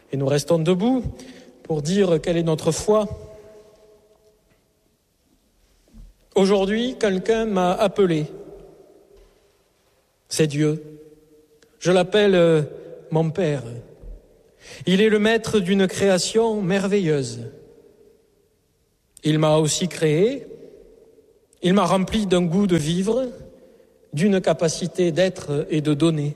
Et nous restons debout pour dire quelle est notre foi. Aujourd'hui, quelqu'un m'a appelé. C'est Dieu. Je l'appelle mon Père. Il est le maître d'une création merveilleuse. Il m'a aussi créé. Il m'a rempli d'un goût de vivre, d'une capacité d'être et de donner.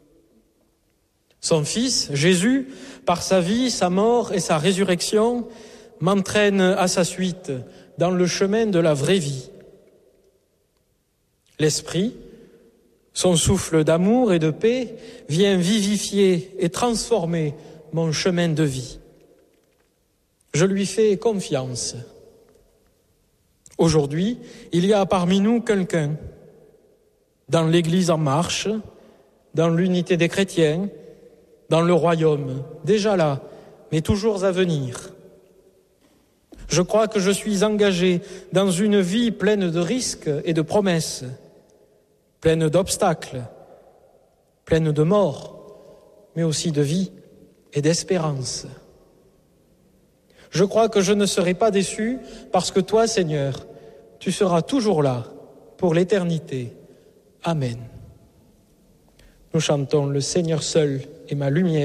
Son Fils, Jésus, par sa vie, sa mort et sa résurrection, m'entraîne à sa suite dans le chemin de la vraie vie. L'Esprit, son souffle d'amour et de paix, vient vivifier et transformer mon chemin de vie. Je lui fais confiance. Aujourd'hui, il y a parmi nous quelqu'un, dans l'Église en marche, dans l'unité des chrétiens, dans le royaume, déjà là, mais toujours à venir. Je crois que je suis engagé dans une vie pleine de risques et de promesses, pleine d'obstacles, pleine de mort, mais aussi de vie et d'espérance. Je crois que je ne serai pas déçu parce que toi, Seigneur, tu seras toujours là pour l'éternité. Amen. Nous chantons « Le Seigneur seul est ma lumière ».